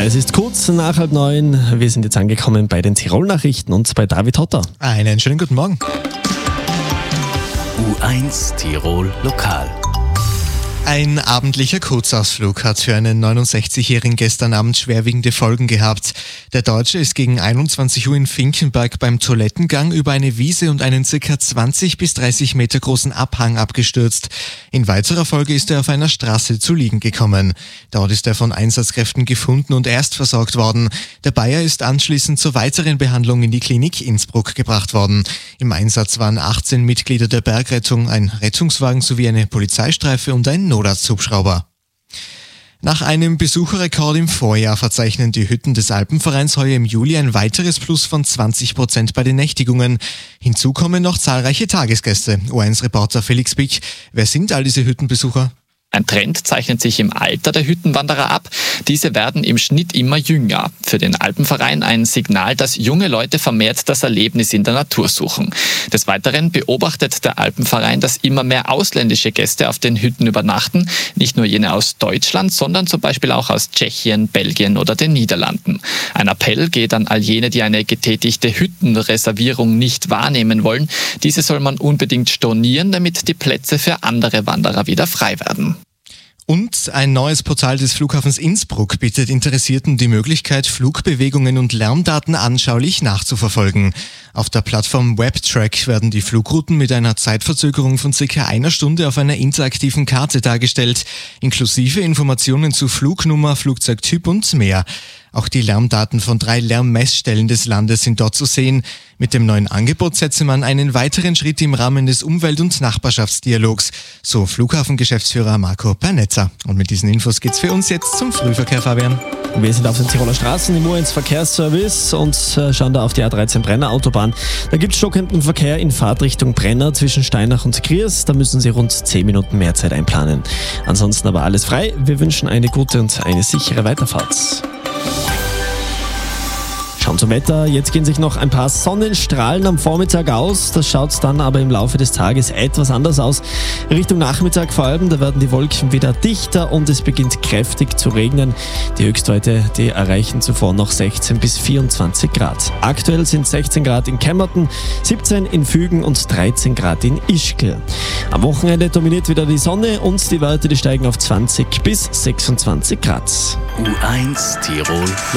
Es ist kurz nach 8:30. Wir sind jetzt angekommen bei den Tirol-Nachrichten und bei David Hotter. Einen schönen guten Morgen. U1 Tirol Lokal. Ein abendlicher Kurzausflug hat für einen 69-Jährigen gestern Abend schwerwiegende Folgen gehabt. Der Deutsche ist gegen 21 Uhr in Finkenberg beim Toilettengang über eine Wiese und einen ca. 20 bis 30 Meter großen Abhang abgestürzt. In weiterer Folge ist er auf einer Straße zu liegen gekommen. Dort ist er von Einsatzkräften gefunden und erst versorgt worden. Der Bayer ist anschließend zur weiteren Behandlung in die Klinik Innsbruck gebracht worden. Im Einsatz waren 18 Mitglieder der Bergrettung, ein Rettungswagen sowie eine Polizeistreife und ein Notarzthubschrauber. Nach einem Besucherrekord im Vorjahr verzeichnen die Hütten des Alpenvereins heuer im Juli ein weiteres Plus von 20% bei den Nächtigungen. Hinzu kommen noch zahlreiche Tagesgäste. U1-Reporter Felix Bick. Wer sind all diese Hüttenbesucher? Ein Trend zeichnet sich im Alter der Hüttenwanderer ab. Diese werden im Schnitt immer jünger. Für den Alpenverein ein Signal, dass junge Leute vermehrt das Erlebnis in der Natur suchen. Des Weiteren beobachtet der Alpenverein, dass immer mehr ausländische Gäste auf den Hütten übernachten. Nicht nur jene aus Deutschland, sondern zum Beispiel auch aus Tschechien, Belgien oder den Niederlanden. Ein Appell geht an all jene, die eine getätigte Hüttenreservierung nicht wahrnehmen wollen. Diese soll man unbedingt stornieren, damit die Plätze für andere Wanderer wieder frei werden. Und ein neues Portal des Flughafens Innsbruck bietet Interessierten die Möglichkeit, Flugbewegungen und Lärmdaten anschaulich nachzuverfolgen. Auf der Plattform WebTrack werden die Flugrouten mit einer Zeitverzögerung von ca. einer Stunde auf einer interaktiven Karte dargestellt, inklusive Informationen zu Flugnummer, Flugzeugtyp und mehr. Auch die Lärmdaten von 3 Lärmmessstellen des Landes sind dort zu sehen. Mit dem neuen Angebot setze man einen weiteren Schritt im Rahmen des Umwelt- und Nachbarschaftsdialogs, so Flughafengeschäftsführer Marco Pernetzer. Und mit diesen Infos geht's für uns jetzt zum Frühverkehr, Fabian. Wir sind auf den Tiroler Straßen im U1 Verkehrsservice und schauen da auf die A13 Brenner Autobahn. Da gibt es stockenden Verkehr in Fahrtrichtung Brenner zwischen Steinach und Griers. Da müssen Sie rund 10 Minuten mehr Zeit einplanen. Ansonsten aber alles frei. Wir wünschen eine gute und eine sichere Weiterfahrt. Schauen zum Wetter. Jetzt gehen sich noch ein paar Sonnenstrahlen am Vormittag aus. Das schaut dann aber im Laufe des Tages etwas anders aus. Richtung Nachmittag vor allem, da werden die Wolken wieder dichter und es beginnt kräftig zu regnen. Die Höchstwerte, die erreichen zuvor noch 16 bis 24 Grad. Aktuell sind 16 Grad in Kemmerton, 17 in Fügen und 13 Grad in Ischgl. Am Wochenende dominiert wieder die Sonne und die Werte, die steigen auf 20 bis 26 Grad. U1 Tirol